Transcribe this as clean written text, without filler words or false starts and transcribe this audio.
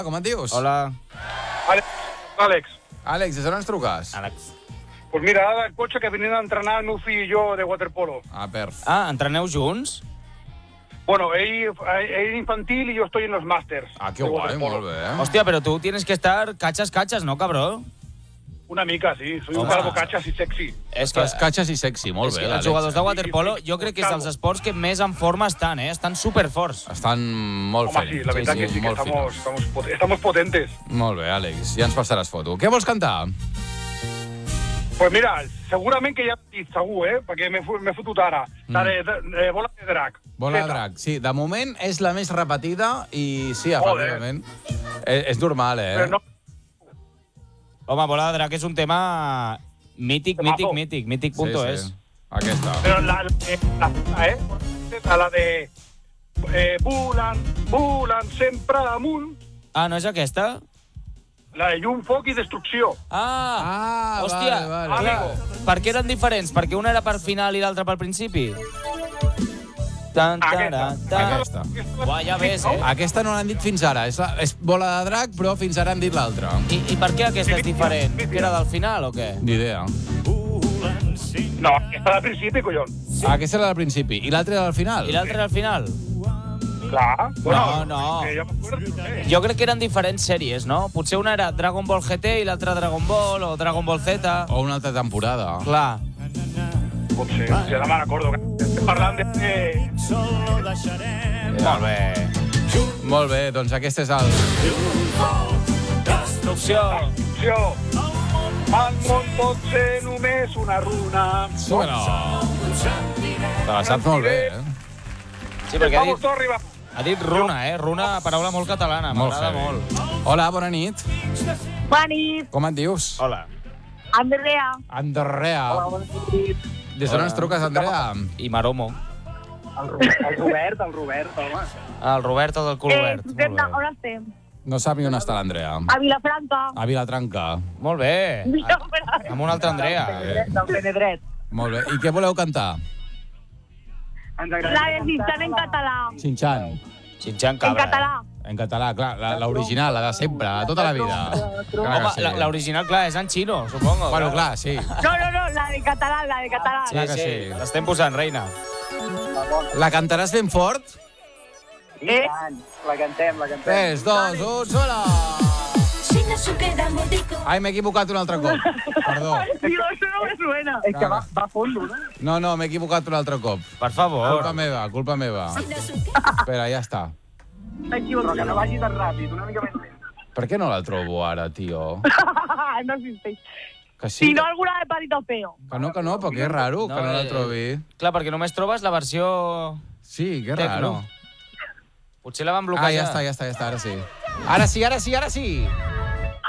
Com et dius? Hola. Àlex. Àlex, des d'on ens truques? Àlex. Pues mira, ara el cotxe que venien a entrenar el meu fill i jo de waterpolo. Perf. Entreneu junts? Bueno, ell infantil y yo estoy en los masters. Que guai, molt bé. Hòstia, però tu tienes que estar cachas, ¿no, cabró? Una mica, sí. Soy un Home. calvo cachas y sexy. És que Estàs catxes i sexy, molt és bé, que els Àlex. jugadors de waterpolo jo crec que és dels esports que més en forma estan, Estan superforts. Estan molt Home, fent. sí, la veritat que sí, que molt estamos potentes. Molt bé, Àlex, ja ens passaràs foto. Què vols cantar? Pues mira, segurament que ja he dit segur, perquè m'he fotut ara. La de bola de drac. Bola de drac, sí. De moment és la més repetida i sí, efectivament. És normal, Però no, Home, bola de drac és un tema mític. Mític.es. Sí. Aquesta. però la de volant sempre amunt, No és aquesta? la de llum, foc i destrucció. Hòstia, vale. Amigo. per què eren diferents? Perquè una era per final i l'altra per principi? Aquesta. Uah, ja ves, Aquesta no l'han dit fins ara. És bola de drac, però fins ara han dit l'altra. I per què aquesta és diferent? Que era del final o què? Ni idea. No, aquesta al principi, collons. Aquesta era del principi. I l'altra era del final? I l'altra era al final? Clar. Bueno, No. Ja m'acordo. Jo crec que eren diferents sèries, no? Potser una era Dragon Ball GT i l'altra Dragon Ball o Dragon Ball Z. O una altra temporada. Clar. Potser, ja no me'n recordo. Estem parlant de... Molt bé. Molt bé, doncs aquest és el... Destrucció. Acció. Al món pot ser només una runa. Bueno, te la saps molt bé, Sí, perquè Vamos tots a arribar. ha dit runa, Runa, paraula molt catalana, m'agrada heavy. molt. Hola, bona nit. Bona nit, Com et dius? Hola. Andrea. Andrea. bona nit. Des d'on ens truques, Andrea? I Maromo. El Robert, home. El Roberto del cul obert. Truquem Molt bé. on estem? No sap ni on està l'Andrea. A Vilafranca. A Vilatranca. Molt bé. Amb un altre Andrea. Del Benedret. Molt bé. I què voleu cantar? La de Xinxan en català. Xinxan. Xinxan En cabra. català. En català, clar, l'original, la de sempre, de tota la vida. Clar que sí. Home, l'original, clar, és en xino, supongo. Bueno, clar, sí. No, la de català, la de català. Sí, clar que sí, sí. l'estem posant, reina. La cantaràs ben fort? La cantem. 3, 2, 1, sola! Ai, m'he equivocat un altre cop. Perdó. Digo, eso no me suena. És que va a fondo, no? No, m'he equivocat un altre cop. Per favor. Culpa meva. Espera, ja està. Però que no vagi tan ràpid, una mica més lent. Per què no la trobo ara, tio? No existeix. Que sí? Si no, alguna de Patito Feo. Que no, però que és raro que no la trobi. Clar, perquè només trobes la versió Sí, que tecno. raro. Potser la van bloquejar. Ja està, ara sí. Ara sí!